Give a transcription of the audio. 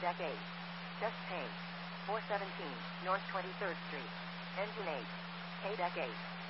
Deck 8. Chest pain. 417 North 23rd Street. Engine 8. Deck 8.